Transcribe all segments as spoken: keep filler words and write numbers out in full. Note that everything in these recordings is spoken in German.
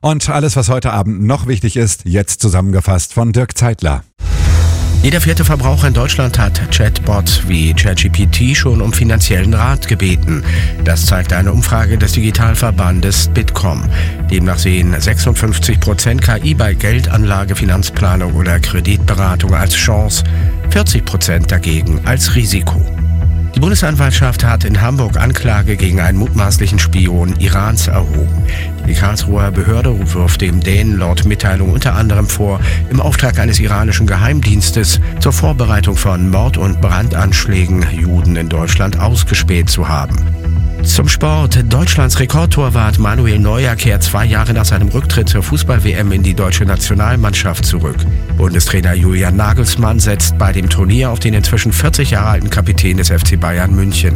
Und alles, was heute Abend noch wichtig ist, jetzt zusammengefasst von Dirk Zeitler. Jeder vierte Verbraucher in Deutschland hat Chatbot wie ChatGPT schon um finanziellen Rat gebeten. Das zeigt eine Umfrage des Digitalverbandes Bitkom. Demnach sehen sechsundfünfzig Prozent K I bei Geldanlage, Finanzplanung oder Kreditberatung als Chance, vierzig Prozent dagegen als Risiko. Die Bundesanwaltschaft hat in Hamburg Anklage gegen einen mutmaßlichen Spion Irans erhoben. Die Karlsruher Behörde wirft dem Dänen laut Mitteilung unter anderem vor, im Auftrag eines iranischen Geheimdienstes zur Vorbereitung von Mord- und Brandanschlägen Juden in Deutschland ausgespäht zu haben. Zum Sport. Deutschlands Rekordtorwart Manuel Neuer kehrt zwei Jahre nach seinem Rücktritt zur Fußball-W M in die deutsche Nationalmannschaft zurück. Bundestrainer Julian Nagelsmann setzt bei dem Turnier auf den inzwischen vierzig Jahre alten Kapitän des F C Bayern München.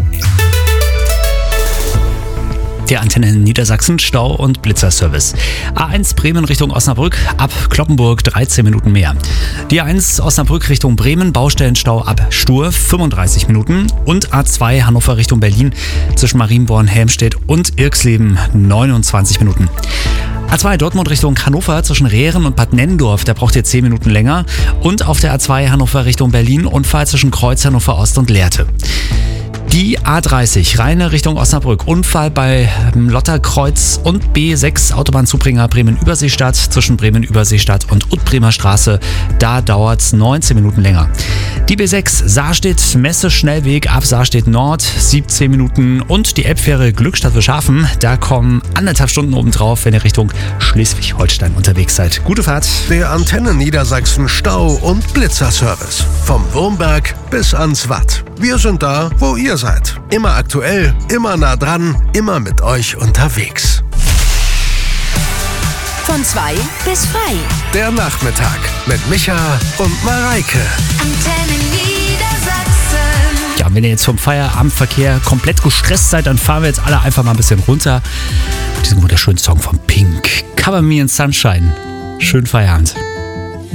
Der Antenne in Niedersachsen, Stau- und Blitzerservice. A eins Bremen Richtung Osnabrück, ab Cloppenburg dreizehn Minuten mehr. Die A eins Osnabrück Richtung Bremen, Baustellenstau ab Stur fünfunddreißig Minuten. Und A zwei Hannover Richtung Berlin, zwischen Marienborn, Helmstedt und Irxleben neunundzwanzig Minuten. A zwei Dortmund Richtung Hannover, zwischen Rehren und Bad Nennendorf, da braucht ihr zehn Minuten länger. Und auf der A zwei Hannover Richtung Berlin, Unfall zwischen Kreuz Hannover Ost und Lehrte. Die A dreißig, Rheine Richtung Osnabrück, Unfall bei Lotterkreuz und B sechs Autobahnzubringer Bremen-Überseestadt zwischen Bremen-Überseestadt und Utbremer Straße. Da dauert es neunzehn Minuten länger. Die B sechs Saarstedt-Messe-Schnellweg ab Saarstedt Nord, siebzehn Minuten. Und die Elbfähre Glückstadt-Wilshaven, da kommen anderthalb Stunden obendrauf, wenn ihr Richtung Schleswig-Holstein unterwegs seid. Gute Fahrt. Der Antenne Niedersachsen Stau- und Blitzerservice. Vom Wurmberg bis ans Watt. Wir sind da, wo ihr seid. Immer aktuell, immer nah dran, immer mit euch unterwegs. Von zwei bis frei. Der Nachmittag mit Micha und Mareike. Antenne Niedersachsen. Ja, und wenn ihr jetzt vom Feierabendverkehr komplett gestresst seid, dann fahren wir jetzt alle einfach mal ein bisschen runter. Mit diesem wunderschönen Song von Pink. Cover Me in Sunshine. Schönen Feierabend.